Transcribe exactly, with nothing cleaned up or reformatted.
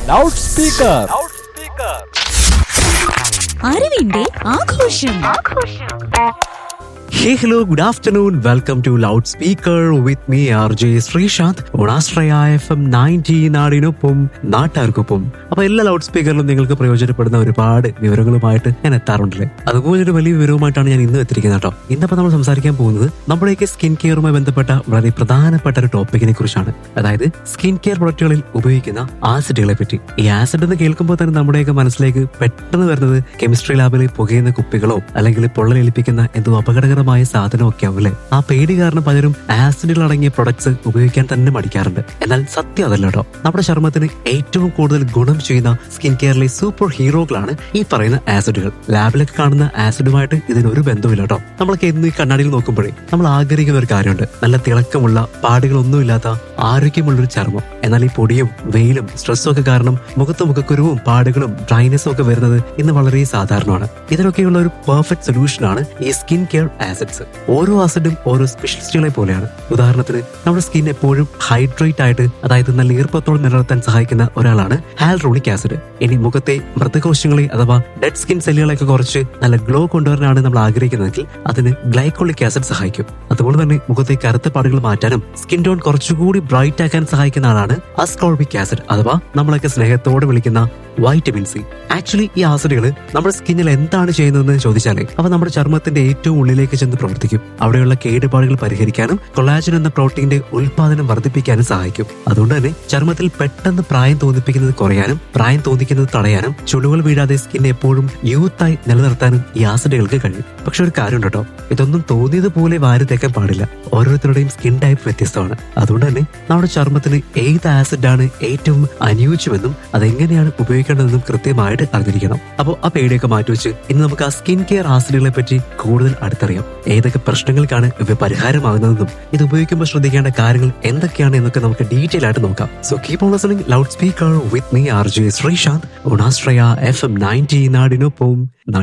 Loud speaker. അറിവിന്റെ ആഘോഷം. Hey, hello, good afternoon. Welcome to Loudspeaker with me, R J Srishant, on Astraya F M ninety നാടിനൊപ്പം നാട്ടാർക്കൊപ്പം. അപ്പൊ എല്ലാ loud സ്പീക്കറിലും നിങ്ങൾക്ക് പ്രയോജനപ്പെടുന്ന ഒരുപാട് വിവരങ്ങളുമായിട്ട് ഞാൻ എത്താറുണ്ടല്ലേ. അതുപോലെ ഒരു വലിയ വിവരവുമായിട്ടാണ് ഞാൻ ഇന്ന് എത്തിയിരിക്കുന്നത് കേട്ടോ. ഇന്നിപ്പോ നമ്മൾ സംസാരിക്കാൻ പോകുന്നത് നമ്മുടെയൊക്കെ സ്കിൻ കെയറുമായി ബന്ധപ്പെട്ട വളരെ പ്രധാനപ്പെട്ട ഒരു ടോപ്പിക്കിനെ കുറിച്ചാണ്. അതായത് സ്കിൻ കെയർ പ്രൊഡക്റ്റുകളിൽ ഉപയോഗിക്കുന്ന ആസിഡുകളെ പറ്റി. ഈ ആസിഡ് എന്ന് കേൾക്കുമ്പോൾ തന്നെ നമ്മുടെയൊക്കെ മനസ്സിലേക്ക് പെട്ടെന്ന് വരുന്നത് കെമിസ്ട്രി ലാബിൽ പുകയുന്ന കുപ്പികളോ അല്ലെങ്കിൽ പൊള്ളലേൽപ്പിക്കുന്ന എന്തോ അപകടകരമായ സാധനമൊക്കെ ആവില്ലേ. ആ പേടി കാരണം പലരും ആസിഡുകൾ അടങ്ങിയ പ്രൊഡക്ട്സ് ഉപയോഗിക്കാൻ തന്നെ മടിക്കാറുണ്ട്. എന്നാൽ സത്യം അതല്ല കേട്ടോ. നമ്മുടെ ചർമ്മത്തിന് ഏറ്റവും കൂടുതൽ ഗുണം ചെയ്യുന്ന സ്കിൻ കെയറിലെ സൂപ്പർ ഹീറോകളാണ് ഈ പറയുന്ന ആസിഡുകൾ. ലാബിലൊക്കെ കാണുന്ന ആസിഡുമായിട്ട് ഇതിനൊരു ബന്ധമില്ല കേട്ടോ. നമ്മളൊക്കെ എന്നും ഈ കണ്ണാടിയിൽ നോക്കുമ്പോഴേ നമ്മൾ ആഗ്രഹിക്കുന്ന ഒരു കാര്യമുണ്ട്, നല്ല തിളക്കമുള്ള പാടുകളൊന്നുമില്ലാത്ത ആരോഗ്യമുള്ളൊരു ചർമ്മം. എന്നാൽ ഈ പൊടിയും വെയിലും സ്ട്രെസ്സും ഒക്കെ കാരണം മുഖത്ത് മുഖക്കുരുവും പാടുകളും ഡ്രൈനെസ്സും ഒക്കെ വരുന്നത് ഇന്ന് വളരെ സാധാരണമാണ്. ഇതിനൊക്കെയുള്ള ഒരു പെർഫെക്റ്റ് സൊല്യൂഷനാണ് ഈ സ്കിൻ കെയർ ആസിഡ്സ്. ഓരോ ആസിഡും ഓരോ സ്പെഷ്യലിസ്റ്റുകളെ പോലെയാണ്. ഉദാഹരണത്തിന് നമ്മുടെ സ്കിൻ എപ്പോഴും ഹൈഡ്രേറ്റ് ആയിട്ട്, അതായത് നല്ല ഈർപ്പത്തോടെ നിലനിർത്താൻ സഹായിക്കുന്ന ഒരാളാണ് ഹ്യാലുറോണിക് ആസിഡ്. ഇനി മുഖത്തെ മൃതകോശങ്ങളെ അഥവാ ഡെഡ് സ്കിൻ സെല്ലുകളൊക്കെ കുറച്ച് നല്ല ഗ്ലോ കൊണ്ടുവരാനാണ് നമ്മൾ ആഗ്രഹിക്കുന്നതെങ്കിൽ അതിന് ഗ്ലൈക്കോളിക് ആസിഡ് സഹായിക്കും. അതുപോലെ തന്നെ മുഖത്തെ കറുത്ത പാടുകൾ മാറ്റാനും സ്കിൻ ടോൺ കുറച്ചുകൂടി ബ്രൈറ്റ് ആക്കാൻ സഹായിക്കുന്ന ആളാണ് അസ്കോർബിക് ആസിഡ്, അഥവാ നമ്മളൊക്കെ സ്നേഹത്തോടെ വിളിക്കുന്ന വൈറ്റമിൻ സി. ആക്ച്വലി ഈ ആസിഡുകൾ നമ്മുടെ സ്കിന്നിൽ എന്താണ് ചെയ്യുന്നതെന്ന് ചോദിച്ചാലേ അവ നമ്മുടെ ചർമ്മത്തിന്റെ ഏറ്റവും ഉള്ളിലേക്ക് ചെന്ന് പ്രവർത്തിക്കും. അവിടെയുള്ള കേടുപാടുകൾ പരിഹരിക്കാനും കൊളാജൻ എന്ന പ്രോട്ടീന്റെ ഉൽപാദനം വർദ്ധിപ്പിക്കാനും സഹായിക്കും. അതുകൊണ്ട് തന്നെ ചർമ്മത്തിൽ പെട്ടെന്ന് പ്രായം തോന്നിപ്പിക്കുന്നത് കുറയാനും പ്രായം തോന്നിക്കുന്നത് തടയാനും ചുളിവുകൾ വീഴാതെ സ്കിൻ എപ്പോഴും യൂത്തായി നിലനിർത്താനും ഈ ആസിഡുകൾക്ക് കഴിയും. പക്ഷെ ഒരു കാര്യം കേട്ടോ, ഇതൊന്നും തോന്നിയതുപോലെ വാരി തേക്കാൻ പാടില്ല. ഓരോരുത്തരുടെയും സ്കിൻ ടൈപ്പ് വ്യത്യസ്തമാണ്. അതുകൊണ്ട് തന്നെ നമ്മുടെ ചർമ്മത്തിന് ഏത് ആസിഡാണ് ഏറ്റവും അനുയോജ്യമെന്നും അതെങ്ങനെയാണ് ഉപയോഗിക്കേണ്ടതെന്നും കൃത്യമായിട്ട് അറിഞ്ഞിരിക്കണം. അപ്പോൾ ആ പേടിയൊക്കെ മാറ്റിവെച്ച് ഇന്ന് നമുക്ക് ആ സ്കിൻ കെയർ ആസിഡുകളെ പറ്റി കൂടുതൽ അടുത്തറിയാം. ഏതൊക്കെ പ്രശ്നങ്ങൾക്കാണ് ഇവ പരിഹാരമാകുന്നതെന്നും ഇത് ഉപയോഗിക്കുമ്പോൾ ശ്രദ്ധിക്കേണ്ട കാര്യങ്ങൾ എന്തൊക്കെയാണ് എന്നൊക്കെ നമുക്ക് ഡീറ്റെയിൽ ആയിട്ട് നോക്കാം. So keep on listening loud speaker with me R J Sreesanth on ആസ്ട്രയ F M ninety നാടിനൊപ്പം.